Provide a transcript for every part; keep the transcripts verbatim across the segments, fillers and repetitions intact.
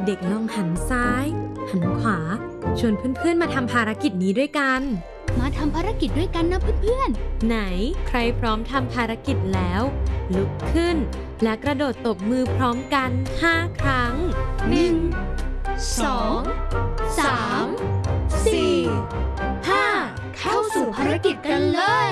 ด็กๆลองหันซ้ายหันขวาชวนเพื่อนๆมาทำภารกิจนี้ด้วยกันมาทำภารกิจด้วยกันนะเพื่อนๆไหนใครพร้อมทำภารกิจแล้วลุกขึ้นและกระโดดตบมือพร้อมกันห้าครั้งหนึ่งสอง สาม สี่ ห้าเข้าสู่ภารกิจกันเลย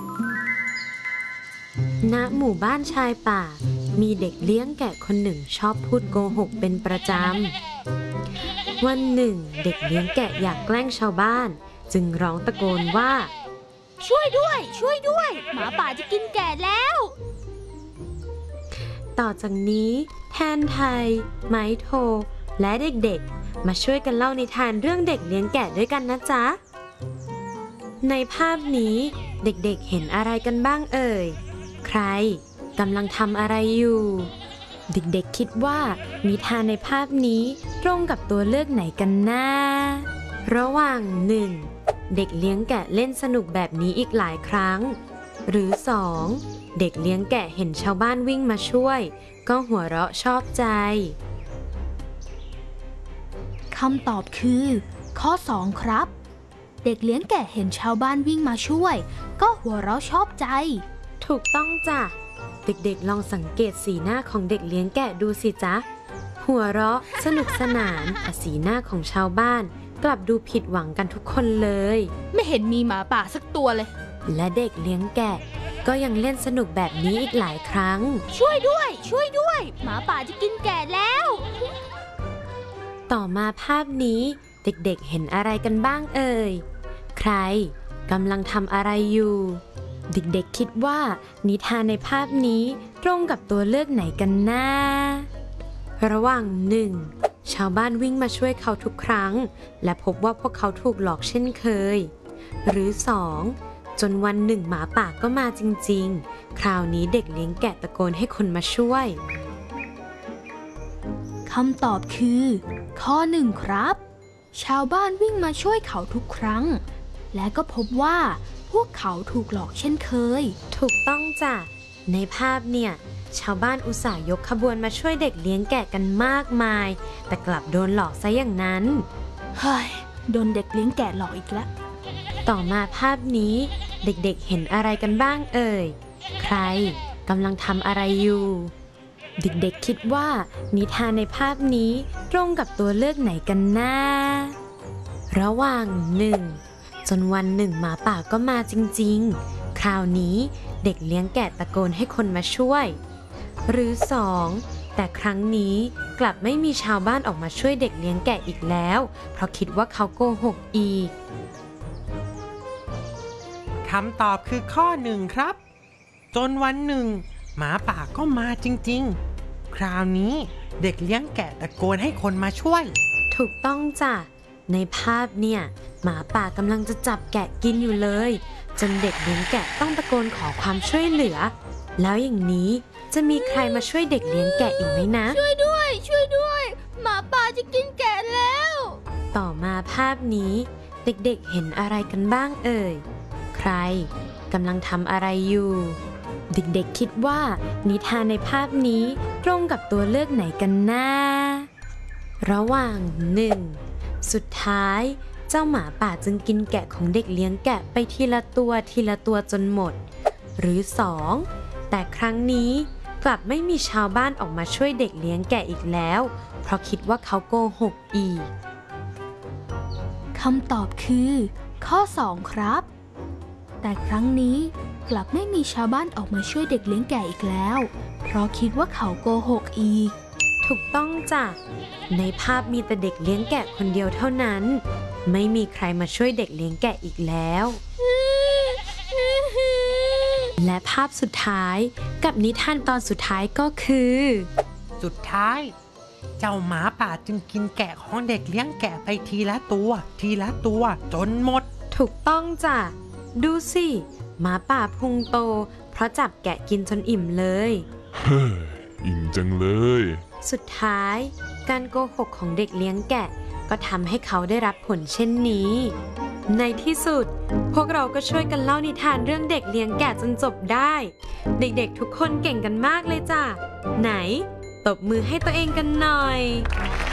ณหมู่บ้านชายป่ามีเด็กเลี้ยงแกะคนหนึ่งชอบพูดโกหกเป็นประจำวันหนึ่งเด็กเลี้ยงแกะอยากแกล้งชาวบ้านจึงร้องตะโกนว่าช่วยด้วยช่วยด้วยหมาป่าจะกินแกะแล้วต่อจากนี้แทนไทยไม้โทและเด็กๆมาช่วยกันเล่านิทานเรื่องเด็กเลี้ยงแกะด้วยกันนะจ๊ะในภาพนี้เด็กๆเห็นอะไรกันบ้างเอ่ยใครกำลังทำอะไรอยู่เด็กๆคิดว่านิทานในภาพนี้ตรงกับตัวเลือกไหนกันนะระหว่างหนึ่งเด็กเลี้ยงแกะเล่นสนุกแบบนี้อีกหลายครั้งหรือสองเด็กเลี้ยงแกะเห็นชาวบ้านวิ่งมาช่วยก็หัวเราะชอบใจคำตอบคือข้อสองครับเด็กเลี้ยงแกะเห็นชาวบ้านวิ่งมาช่วยก็หัวเราะชอบใจถูกต้องจ้ะเด็กๆลองสังเกตสีหน้าของเด็กเลี้ยงแกะดูสิจ๊ะหัวเราะสนุกสนานแต่สีหน้าของชาวบ้านกลับดูผิดหวังกันทุกคนเลยไม่เห็นมีหมาป่าสักตัวเลยและเด็กเลี้ยงแกะก็ยังเล่นสนุกแบบนี้อีกหลายครั้งช่วยด้วยช่วยด้วยหมาป่าจะกินแกะแล้วต่อมาภาพนี้เด็กๆเห็นอะไรกันบ้างเอ่ยใครกำลังทำอะไรอยู่เด็กๆคิดว่านิทานในภาพนี้ตรงกับตัวเลือกไหนกันนะระหว่างหนึ่งชาวบ้านวิ่งมาช่วยเขาทุกครั้งและพบว่าพวกเขาถูกหลอกเช่นเคยหรือสองจนวันหนึ่งหมาป่าก็มาจริงๆคราวนี้เด็กเลี้ยงแกะตะโกนให้คนมาช่วยคำตอบคือข้อหนึ่งครับชาวบ้านวิ่งมาช่วยเขาทุกครั้งและก็พบว่าพวกเขาถูกหลอกเช่นเคยถูกต้องจ้ะในภาพเนี่ยชาวบ้านอุตส่าห์ยกขบวนมาช่วยเด็กเลี้ยงแกะกันมากมายแต่กลับโดนหลอกซะอย่างนั้นเฮ้ยโดนเด็กเลี้ยงแกะหลอกอีกแล้วต่อมาภาพนี้เด็กๆเห็นอะไรกันบ้างเอ่ยใครกำลังทำอะไรอยู่เด็กๆคิดว่านิทานในภาพนี้ตรงกับตัวเลือกไหนกันนะระหว่างหนึ่งจนวันหนึ่งหมาป่าก็มาจริงๆคราวนี้เด็กเลี้ยงแกะตะโกนให้คนมาช่วยหรือสองแต่ครั้งนี้กลับไม่มีชาวบ้านออกมาช่วยเด็กเลี้ยงแกะอีกแล้วเพราะคิดว่าเขาโกหกอีกคำตอบคือข้อหนึ่งครับจนวันหนึ่งหมาป่าก็มาจริงๆคราวนี้เด็กเลี้ยงแกะตะโกนให้คนมาช่วยถูกต้องจ้ะในภาพเนี่ยหมาป่ากำลังจะจับแกะกินอยู่เลยจนเด็กเลี้ยงแกะต้องตะโกนขอความช่วยเหลือแล้วอย่างนี้จะมีใครมาช่วยเด็กเลี้ยงแกะอีกไหมนะช่วยด้วยช่วยด้วยหมาป่าจะกินแกะแล้วต่อมาภาพนี้เด็กๆเห็นอะไรกันบ้างเอ่ยใครกำลังทำอะไรอยู่เด็กๆคิดว่านิทานในภาพนี้ตรงกับตัวเลือกไหนกันนะระหว่างหนึ่งสุดท้ายเจ้าหมาป่าจึงกินแกะของเด็กเลี้ยงแกะไปทีละตัวทีละตัวจนหมดหรือสองแต่ครั้งนี้กลับไม่มีชาวบ้านออกมาช่วยเด็กเลี้ยงแกะอีกแล้วเพราะคิดว่าเขาโกหกอีกคำตอบคือข้อสองครับแต่ครั้งนี้กลับไม่มีชาวบ้านออกมาช่วยเด็กเลี้ยงแกะอีกแล้วเพราะคิดว่าเขาโกหกอีกถูกต้องจ้ะในภาพมีแต่เด็กเลี้ยงแกะคนเดียวเท่านั้นไม่มีใครมาช่วยเด็กเลี้ยงแกะอีกแล้วและภาพสุดท้ายกับนิทานตอนสุดท้ายก็คือสุดท้ายเจ้าหมาป่าจึงกินแกะของเด็กเลี้ยงแกะไปทีละตัวทีละตัวจนหมดถูกต้องจ้ะดูสิหมาป่าพุงโตเพราะจับแกะกินจนอิ่มเลยเฮ้ออิ่มจังเลยสุดท้ายการโกหกของเด็กเลี้ยงแกะก็ทำให้เขาได้รับผลเช่นนี้ในที่สุดพวกเราก็ช่วยกันเล่านิทานเรื่องเด็กเลี้ยงแกะจนจบได้เด็กๆทุกคนเก่งกันมากเลยจ้ะไหนตบมือให้ตัวเองกันหน่อย